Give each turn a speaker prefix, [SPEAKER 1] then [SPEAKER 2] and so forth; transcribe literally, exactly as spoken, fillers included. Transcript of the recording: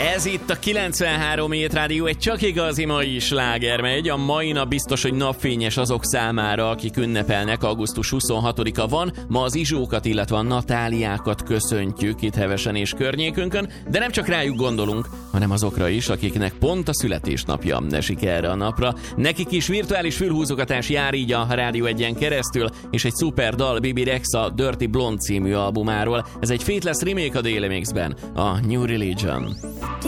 [SPEAKER 1] Ez itt a kilencvenhárom Hét Rádió, egy csak igazi mai sláger megy. A mai nap biztos, hogy napfényes azok számára, akik ünnepelnek. augusztus huszonhatodika van, ma az Izsókat, illetve a Natáliákat köszöntjük itt hevesen és környékünkön, de nem csak rájuk gondolunk, hanem azokra is, akiknek pont a születésnapja esik erre a napra. Nekik is virtuális fülhúzogatás jár így a Rádió egyen keresztül, és egy szuper dal Bibi Rexha Dirty Blonde című albumáról. Ez egy Faithless remake a Daily Mixben, a New Religion.